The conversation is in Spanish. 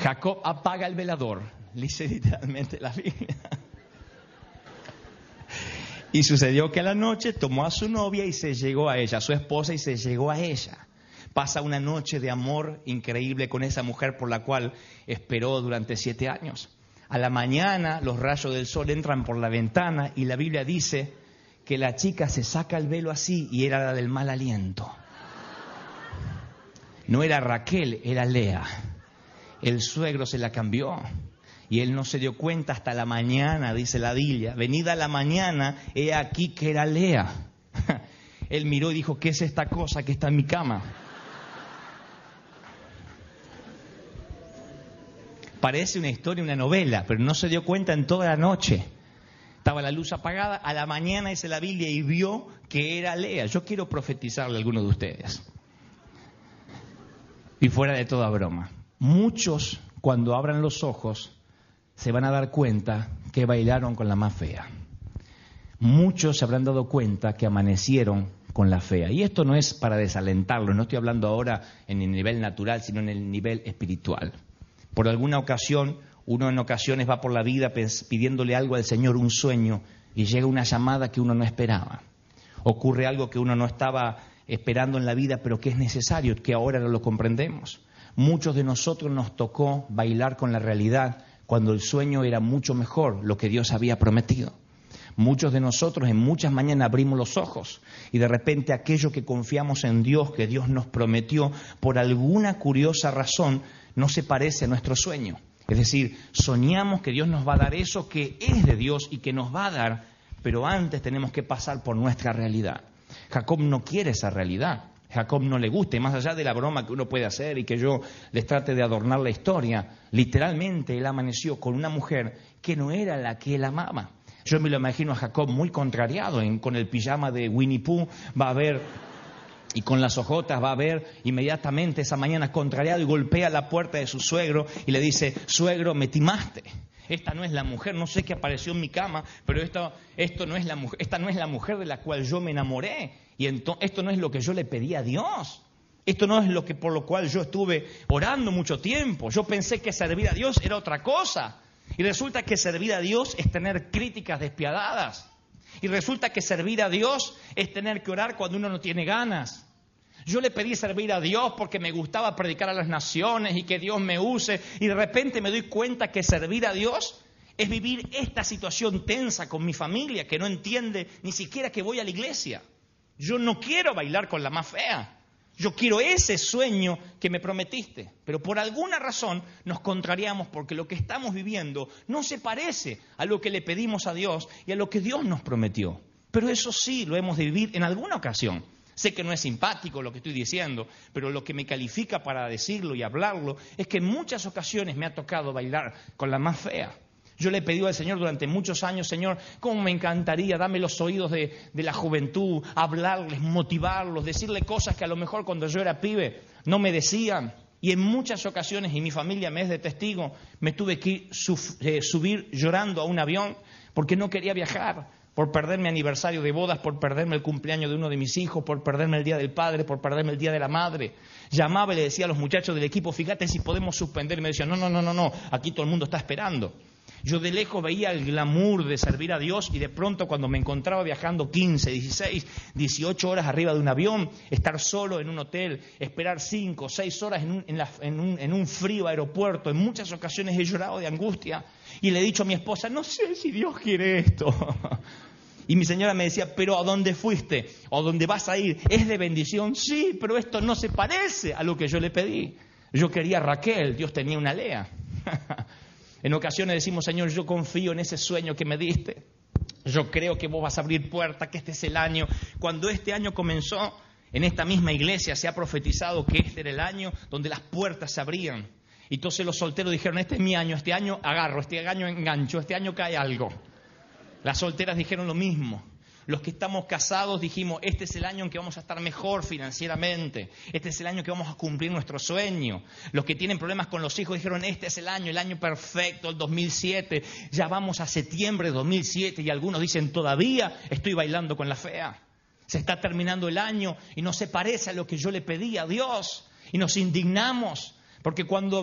Jacob apaga el velador, dice literalmente la Biblia. Y sucedió que a la noche tomó a su novia y se llegó a ella, a su esposa, y se llegó a ella. Pasa una noche de amor increíble con esa mujer por la cual esperó durante 7 años. A la mañana los rayos del sol entran por la ventana y la Biblia dice que la chica se saca el velo así y era la del mal aliento. No era Raquel, era Lea. El suegro se la cambió y él no se dio cuenta hasta la mañana, dice la Biblia. Venida la mañana, he aquí que era Lea. Él miró y dijo, ¿qué es esta cosa que está en mi cama? Parece una historia, una novela, pero no se dio cuenta en toda la noche. Estaba la luz apagada, a la mañana dice la Biblia y vio que era Lea. Yo quiero profetizarle a alguno de ustedes. Y fuera de toda broma, muchos cuando abran los ojos se van a dar cuenta que bailaron con la más fea. Muchos se habrán dado cuenta que amanecieron con la fea. Y esto no es para desalentarlos, no estoy hablando ahora en el nivel natural, sino en el nivel espiritual. Por alguna ocasión, uno en ocasiones va por la vida pidiéndole algo al Señor, un sueño, y llega una llamada que uno no esperaba. Ocurre algo que uno no estaba esperando en la vida, pero que es necesario, que ahora no lo comprendemos. Muchos de nosotros nos tocó bailar con la realidad cuando el sueño era mucho mejor, lo que Dios había prometido. Muchos de nosotros en muchas mañanas abrimos los ojos y de repente aquello que confiamos en Dios, que Dios nos prometió, por alguna curiosa razón no se parece a nuestro sueño. Es decir, soñamos que Dios nos va a dar eso que es de Dios y que nos va a dar, pero antes tenemos que pasar por nuestra realidad. Jacob no quiere esa realidad. Jacob no le gusta, y más allá de la broma que uno puede hacer y que yo les trate de adornar la historia, literalmente él amaneció con una mujer que no era la que él amaba. Yo me lo imagino a Jacob muy contrariado, con el pijama de Winnie Pooh, va a ver, y con las ojotas va a ver inmediatamente esa mañana contrariado y golpea la puerta de su suegro y le dice, suegro, me timaste. Esta no es la mujer, no sé qué apareció en mi cama, pero esta no es la mujer de la cual yo me enamoré. Y esto no es lo que yo le pedí a Dios. Esto no es por lo cual yo estuve orando mucho tiempo. Yo pensé que servir a Dios era otra cosa. Y resulta que servir a Dios es tener críticas despiadadas. Y resulta que servir a Dios es tener que orar cuando uno no tiene ganas. Yo le pedí servir a Dios porque me gustaba predicar a las naciones y que Dios me use. Y de repente me doy cuenta que servir a Dios es vivir esta situación tensa con mi familia que no entiende ni siquiera que voy a la iglesia. Yo no quiero bailar con la más fea. Yo quiero ese sueño que me prometiste. Pero por alguna razón nos contrariamos porque lo que estamos viviendo no se parece a lo que le pedimos a Dios y a lo que Dios nos prometió. Pero eso sí lo hemos de vivir en alguna ocasión. Sé que no es simpático lo que estoy diciendo, pero lo que me califica para decirlo y hablarlo es que en muchas ocasiones me ha tocado bailar con la más fea. Yo le he pedido al Señor durante muchos años, Señor, cómo me encantaría, dame los oídos de la juventud, hablarles, motivarlos, decirle cosas que a lo mejor cuando yo era pibe no me decían. Y en muchas ocasiones, y mi familia me es de testigo, me tuve que subir llorando a un avión porque no quería viajar, por perderme aniversario de bodas, por perderme el cumpleaños de uno de mis hijos, por perderme el Día del Padre, por perderme el Día de la Madre. Llamaba y le decía a los muchachos del equipo, fíjate si podemos suspender. Y me decían, no, aquí todo el mundo está esperando. Yo de lejos veía el glamour de servir a Dios y de pronto cuando me encontraba viajando 15, 16, 18 horas arriba de un avión, estar solo en un hotel, esperar 5, 6 horas en un frío aeropuerto, en muchas ocasiones he llorado de angustia y le he dicho a mi esposa, no sé si Dios quiere esto. Y mi señora me decía, pero ¿a dónde fuiste? ¿O a dónde vas a ir? ¿Es de bendición? Sí, pero esto no se parece a lo que yo le pedí. Yo quería a Raquel, Dios tenía una Lea. En ocasiones decimos, Señor, yo confío en ese sueño que me diste. Yo creo que vos vas a abrir puertas, que este es el año. Cuando este año comenzó, en esta misma iglesia se ha profetizado que este era el año donde las puertas se abrían. Y entonces los solteros dijeron, este es mi año, este año agarro, este año engancho, este año cae algo. Las solteras dijeron lo mismo. Los que estamos casados dijimos, este es el año en que vamos a estar mejor financieramente. Este es el año que vamos a cumplir nuestro sueño. Los que tienen problemas con los hijos dijeron, este es el año perfecto, el 2007. Ya vamos a septiembre de 2007 y algunos dicen, todavía estoy bailando con la fea. Se está terminando el año y no se parece a lo que yo le pedí a Dios. Y nos indignamos porque cuando